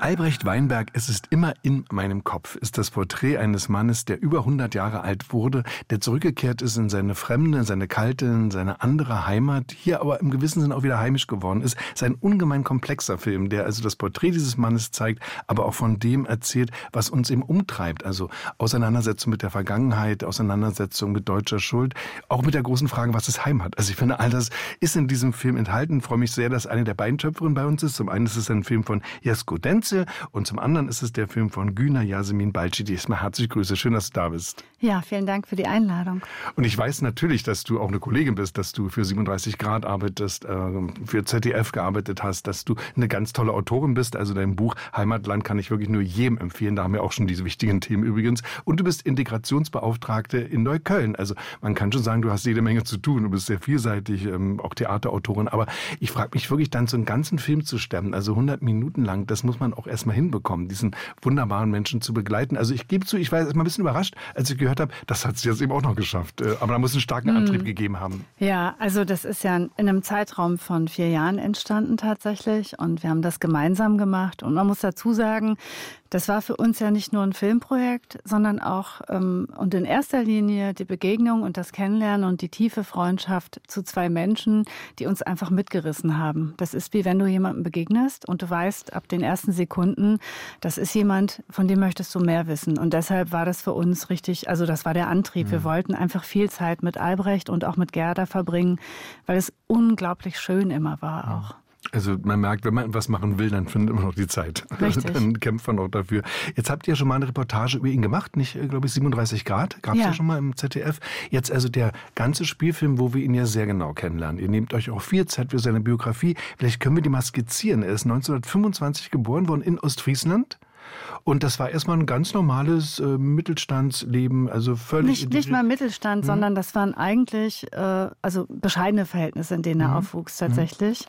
Albrecht Weinberg, es ist immer in meinem Kopf, ist das Porträt eines Mannes, der über 100 Jahre alt wurde, der zurückgekehrt ist in seine fremde, in seine kalte, in seine andere Heimat, hier aber im gewissen Sinne auch wieder heimisch geworden ist. Es ist ein ungemein komplexer Film, der also das Porträt dieses Mannes zeigt, aber auch von dem erzählt, was uns eben umtreibt. Also Auseinandersetzung mit der Vergangenheit, Auseinandersetzung mit deutscher Schuld, auch mit der großen Frage, was ist Heimat? Also ich finde, all das ist in diesem Film enthalten. Ich freue mich sehr, dass eine der beiden Schöpferinnen bei uns ist. Zum einen ist es ein Film von Jesko Denzel und zum anderen ist es der Film von Güner Yasemin Balci. Diesmal herzlich Grüße. Schön, dass du da bist. Ja, vielen Dank für die Einladung. Und ich weiß natürlich, dass du auch eine Kollegin bist, dass du für 37 Grad arbeitest, für ZDF gearbeitet hast, dass du eine ganz tolle Autorin bist. Also dein Buch Heimatland kann ich wirklich nur jedem empfehlen. Da haben wir auch schon diese wichtigen Themen übrigens. Und du bist Integrationsbeauftragte in Neukölln. Also man kann schon sagen, du hast jede Menge zu tun. Du bist sehr vielseitig, auch Theaterautorin. Aber ich frage mich wirklich, dann so einen ganzen Film zu stemmen, also 100 Minuten lang, das muss man auch erstmal hinbekommen, diesen wunderbaren Menschen zu begleiten. Also ich gebe zu, ich war erst mal ein bisschen überrascht, als ich gehört habe, das hat sie jetzt eben auch noch geschafft. Aber da muss es einen starken Antrieb gegeben haben. Ja, also das ist ja in einem Zeitraum von 4 Jahren entstanden tatsächlich und wir haben das gemeinsam gemacht. Und man muss dazu sagen, das war für uns ja nicht nur ein Filmprojekt, sondern auch und in erster Linie die Begegnung und das Kennenlernen und die tiefe Freundschaft zu 2 Menschen, die uns einfach mitgerissen haben. Das ist wie wenn du jemandem begegnest und du weißt ab den ersten Sekunden, das ist jemand, von dem möchtest du mehr wissen. Und deshalb war das für uns richtig, also das war der Antrieb. Wir wollten einfach viel Zeit mit Albrecht und auch mit Gerda verbringen, weil es unglaublich schön immer war auch. Also man merkt, wenn man was machen will, dann findet man noch die Zeit. Richtig. Dann kämpft man auch dafür. Jetzt habt ihr schon mal eine Reportage über ihn gemacht, nicht, glaube ich, 37 Grad? Gab es ja schon mal im ZDF. Jetzt also der ganze Spielfilm, wo wir ihn ja sehr genau kennenlernen. Ihr nehmt euch auch viel Zeit für seine Biografie. Vielleicht können wir die mal skizzieren. Er ist 1925 geboren worden in Ostfriesland. Und das war erstmal ein ganz normales Mittelstandsleben, also völlig... Nicht mal Mittelstand, sondern das waren eigentlich also bescheidene Verhältnisse, in denen er aufwuchs tatsächlich.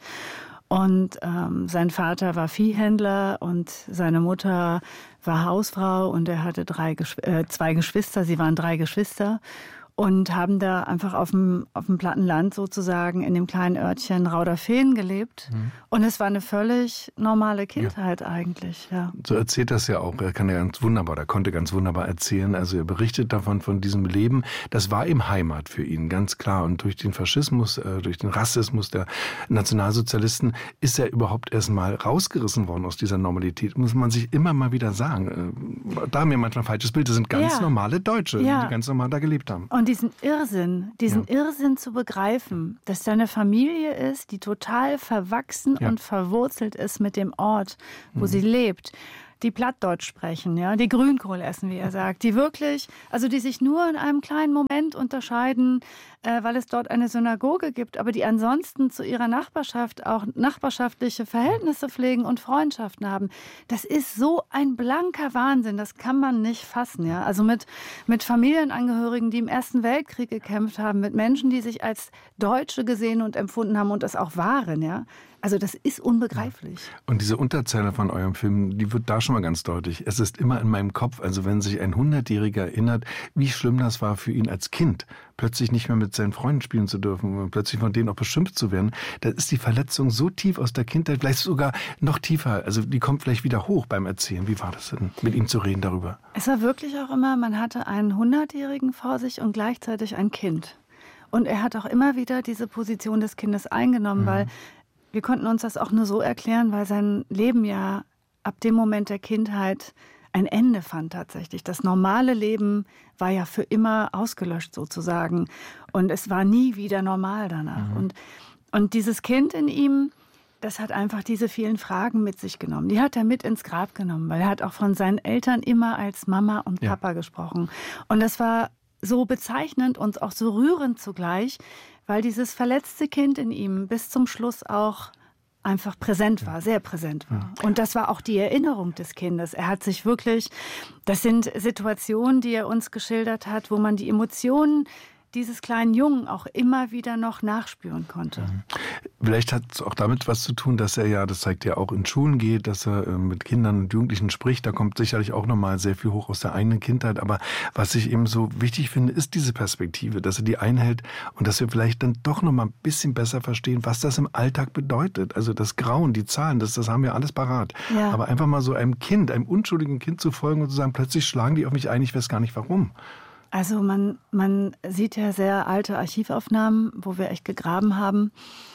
Und sein Vater war Viehhändler und seine Mutter war Hausfrau und er hatte 2 Geschwister, sie waren 3 Geschwister. Und haben da einfach auf dem platten Land sozusagen in dem kleinen Örtchen Rauderfehn gelebt. Und es war eine völlig normale Kindheit eigentlich. Ja. So erzählt das ja auch. Er kann ja ganz wunderbar, er konnte ganz wunderbar erzählen. Also er berichtet davon, von diesem Leben. Das war eben Heimat für ihn, ganz klar. Und durch den Faschismus, durch den Rassismus der Nationalsozialisten ist er überhaupt erst mal rausgerissen worden aus dieser Normalität. Muss man sich immer mal wieder sagen. Da haben wir manchmal ein falsches Bild. Das sind ganz normale Deutsche, die ganz normal da gelebt haben. Und diesen Irrsinn zu begreifen, dass da eine Familie ist, die total verwachsen und verwurzelt ist mit dem Ort, wo sie lebt, die Plattdeutsch sprechen, ja, die Grünkohl essen, wie er sagt, die wirklich, also die sich nur in einem kleinen Moment unterscheiden, weil es dort eine Synagoge gibt, aber die ansonsten zu ihrer Nachbarschaft auch nachbarschaftliche Verhältnisse pflegen und Freundschaften haben. Das ist so ein blanker Wahnsinn, das kann man nicht fassen, ja. Also mit Familienangehörigen, die im Ersten Weltkrieg gekämpft haben, mit Menschen, die sich als Deutsche gesehen und empfunden haben und das auch waren, ja. Also das ist unbegreiflich. Und diese Unterzeile von eurem Film, die wird da schon mal ganz deutlich. Es ist immer in meinem Kopf, also wenn sich ein 100-Jähriger erinnert, wie schlimm das war für ihn als Kind, plötzlich nicht mehr mit seinen Freunden spielen zu dürfen und plötzlich von denen auch beschimpft zu werden, da ist die Verletzung so tief aus der Kindheit, vielleicht sogar noch tiefer. Also die kommt vielleicht wieder hoch beim Erzählen. Wie war das denn, mit ihm zu reden darüber? Es war wirklich auch immer, man hatte einen 100-Jährigen vor sich und gleichzeitig ein Kind. Und er hat auch immer wieder diese Position des Kindes eingenommen, weil wir konnten uns das auch nur so erklären, weil sein Leben ja ab dem Moment der Kindheit ein Ende fand tatsächlich. Das normale Leben war ja für immer ausgelöscht sozusagen. Und es war nie wieder normal danach. Und dieses Kind in ihm, das hat einfach diese vielen Fragen mit sich genommen. Die hat er mit ins Grab genommen, weil er hat auch von seinen Eltern immer als Mama und Papa gesprochen. Und das war so bezeichnend und auch so rührend zugleich, weil dieses verletzte Kind in ihm bis zum Schluss auch einfach präsent war, sehr präsent war. Und das war auch die Erinnerung des Kindes. Er hat sich wirklich, das sind Situationen, die er uns geschildert hat, wo man die Emotionen, dieses kleinen Jungen auch immer wieder noch nachspüren konnte. Vielleicht hat es auch damit was zu tun, dass er ja, das zeigt ja auch, in Schulen geht, dass er mit Kindern und Jugendlichen spricht. Da kommt sicherlich auch nochmal sehr viel hoch aus der eigenen Kindheit. Aber was ich eben so wichtig finde, ist diese Perspektive, dass er die einhält und dass wir vielleicht dann doch nochmal ein bisschen besser verstehen, was das im Alltag bedeutet. Also das Grauen, die Zahlen, das haben wir alles parat. Ja. Aber einfach mal so einem Kind, einem unschuldigen Kind zu folgen und zu sagen, plötzlich schlagen die auf mich ein, ich weiß gar nicht warum. Also man sieht ja sehr alte Archivaufnahmen, wo wir echt gegraben haben,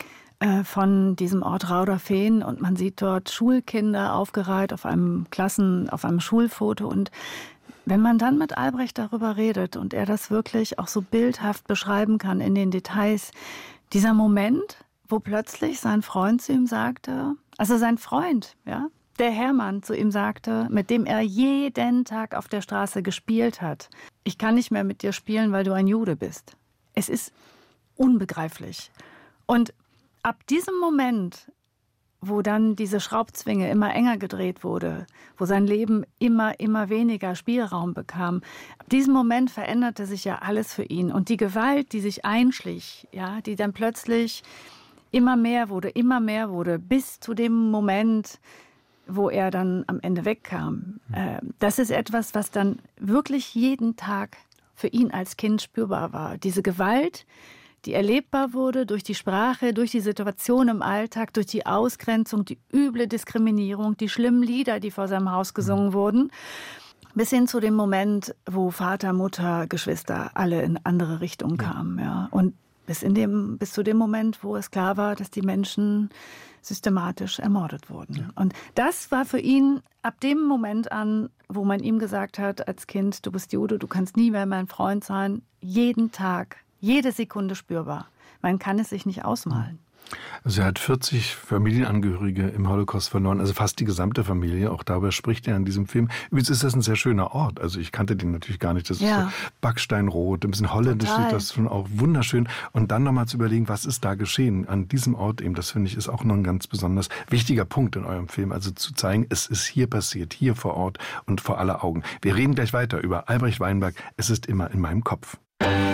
von diesem Ort Rauderfehn, und man sieht dort Schulkinder aufgereiht auf einem Schulfoto. Und wenn man dann mit Albrecht darüber redet und er das wirklich auch so bildhaft beschreiben kann in den Details, dieser Moment, wo plötzlich sein Freund zu ihm sagte, also sein Freund, ja, der Hermann zu ihm sagte, mit dem er jeden Tag auf der Straße gespielt hat: Ich kann nicht mehr mit dir spielen, weil du ein Jude bist. Es ist unbegreiflich. Und ab diesem Moment, wo dann diese Schraubzwinge immer enger gedreht wurde, wo sein Leben immer weniger Spielraum bekam, ab diesem Moment veränderte sich ja alles für ihn. Und die Gewalt, die sich einschlich, ja, die dann plötzlich immer mehr wurde, bis zu dem Moment, wo er dann am Ende wegkam. Das ist etwas, was dann wirklich jeden Tag für ihn als Kind spürbar war. Diese Gewalt, die erlebbar wurde durch die Sprache, durch die Situation im Alltag, durch die Ausgrenzung, die üble Diskriminierung, die schlimmen Lieder, die vor seinem Haus gesungen wurden, bis hin zu dem Moment, wo Vater, Mutter, Geschwister alle in andere Richtungen kamen. Ja. Und bis zu dem Moment, wo es klar war, dass die Menschen systematisch ermordet wurden. Ja. Und das war für ihn ab dem Moment an, wo man ihm gesagt hat als Kind: Du bist Jude, du kannst nie mehr mein Freund sein, jeden Tag, jede Sekunde spürbar. Man kann es sich nicht ausmalen. Also er hat 40 Familienangehörige im Holocaust verloren, also fast die gesamte Familie. Auch darüber spricht er in diesem Film. Übrigens ist das ein sehr schöner Ort. Also ich kannte den natürlich gar nicht. Das ist so Backsteinrot, ein bisschen holländisch, sieht das schon auch wunderschön. Und dann nochmal zu überlegen, was ist da geschehen an diesem Ort eben, das finde ich ist auch noch ein ganz besonders wichtiger Punkt in eurem Film. Also zu zeigen, es ist hier passiert, hier vor Ort und vor aller Augen. Wir reden gleich weiter über Albrecht Weinberg. Es ist immer in meinem Kopf.